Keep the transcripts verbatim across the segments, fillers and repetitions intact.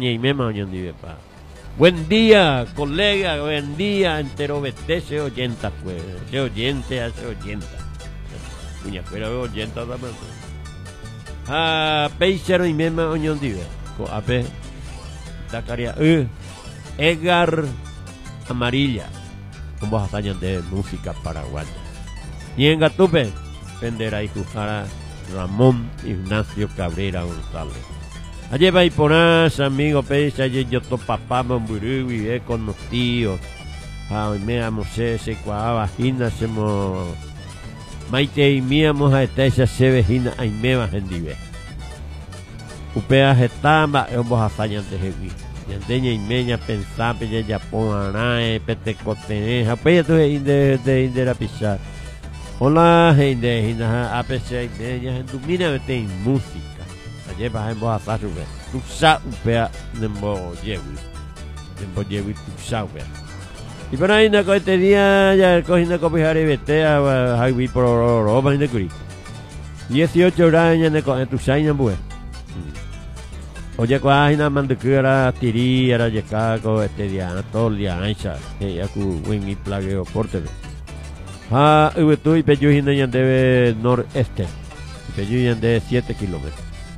y mema oñondive pa. Buen día, colega, buen día, entero vete se oyenta pues, se oyente, se oyenta. Puña fuera oyenta también. Ah, peicero y mema oñondive. Ko ape, tacaria, eh, Edgar Amarilla. Como hazañan de música paraguaya. Y en Gatupe, Pendera y Jujara, Ramón Ignacio Cabrera González. Allí va y ponas, amigo, pesa, allí yo to papá, mamburú, y ve con los tíos. Ay, me amo, se, se, cuava, vagina, semo. Maite y míamos a esta, esa se vejina, ay, me va, gendive. Upea, jetamba, es un bojazañan de jevi. Yandeña y meña, pensaba, ya ya ponanae, pete coteneja, pues ya tú de, de, de la pisar. Hola, gente, gente, a pesar de ella, en tu mira, vete en música. Ayer vas en voz a pasar, tu sa, upea, nembo yewi, nembo yewi, tu sa, upea. Y por ahí, no cohete día, ya cogiendo copiar y vete a Javi por roba en el curi. dieciocho horas ya en tu sa, y no pues. Oye, cuándo mando que era tiri, era yecaco, este día, Anatolia, Aisha, que ya cu, wing y plagueo, portebe. Ah, y tú y Peyuhin debe noreste. Peyuhin de siete kilómetros.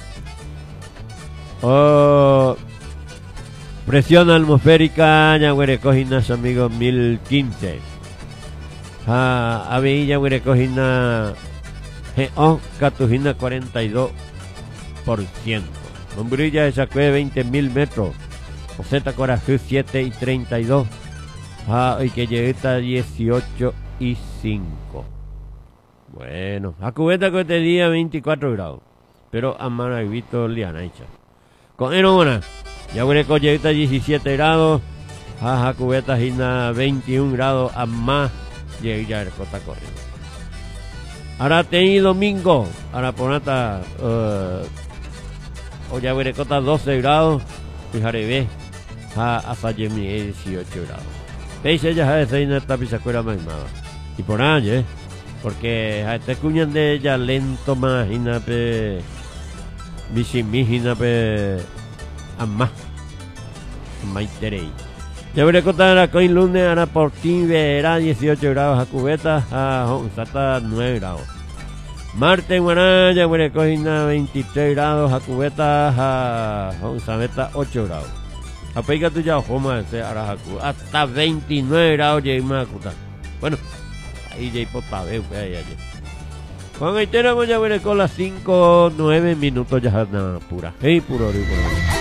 Oh, presión atmosférica, ya huele coginas, amigos, mil quince. Ah, a ya huele cojina, oh, catujina cuarenta y dos por ciento. Mombrilla esa que veinte mil metros. Oceta Corajú siete y treinta y dos. Ah, y que llegué a dieciocho y cinco. Bueno, a cubeta que te día veinticuatro grados. Pero a mano he visto lianaicha. Con enhorabuena. Ya voy a llegar a diecisiete grados. A cubeta gina veintiún grados a más. Llegué ya el cota corriendo. Ahora te domingo. Ahora ponata. Uh, o ya voy a cota doce grados. Fijaré ve. A hasta dieciocho grados. Veis ella a veces en esta pisacuera más nada. Y por ahí, ¿eh? Porque a este cuñan de ella lento más, imagínate, imagínate, a más, maiterei. Ya voy a contar a coin lunes, ahora por ti verá dieciocho grados a cubeta, a hasta nueve grados. Martes en Guaraya, voy a coger veintitrés grados a cubeta, a Honzameta ocho grados. A peiga tu ya, hasta veintinueve grados llegué a cutar. Bueno. Ahí ya hay por paveo, ahí ayer. Con el tema voy a ver con las cinco, nueve minutos ya nada pura. Hey, puro, puro.